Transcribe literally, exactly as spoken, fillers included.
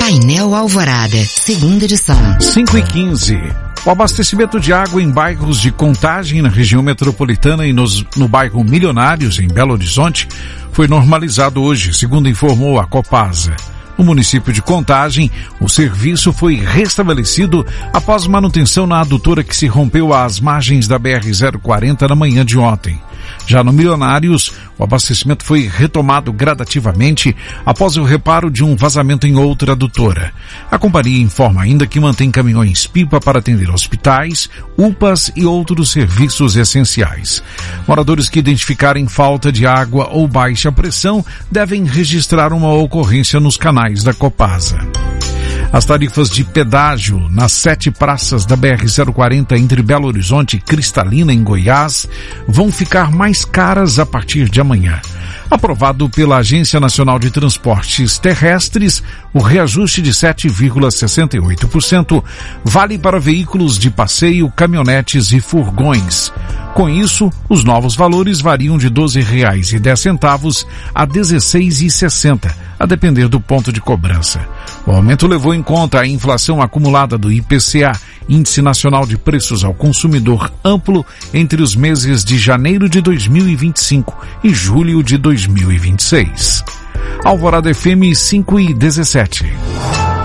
Painel Alvorada, segunda edição. cinco e quinze. O abastecimento de água em bairros de Contagem, na região metropolitana e nos, no bairro Milionários, em Belo Horizonte, foi normalizado hoje, segundo informou a Copasa. No município de Contagem, o serviço foi restabelecido após manutenção na adutora que se rompeu às margens da B R zero quarenta na manhã de ontem. Já no Milionários, o abastecimento foi retomado gradativamente após o reparo de um vazamento em outra adutora. A companhia informa ainda que mantém caminhões-pipa para atender hospitais, U P As e outros serviços essenciais. Moradores que identificarem falta de água ou baixa pressão devem registrar uma ocorrência nos canais da Copasa. As tarifas de pedágio nas sete praças da B R zero quarenta entre Belo Horizonte e Cristalina, em Goiás, vão ficar mais caras a partir de amanhã. Aprovado pela Agência Nacional de Transportes Terrestres, o reajuste de sete vírgula sessenta e oito por cento vale para veículos de passeio, caminhonetes e furgões. Com isso, os novos valores variam de doze reais e dez centavos a dezesseis reais e sessenta centavos, a depender do ponto de cobrança. O aumento levou em conta a inflação acumulada do I P C A, Índice Nacional de Preços ao Consumidor Amplo, entre os meses de janeiro de dois mil e vinte e cinco e julho de dois mil e vinte e seis. Alvorada F M cinco e dezessete.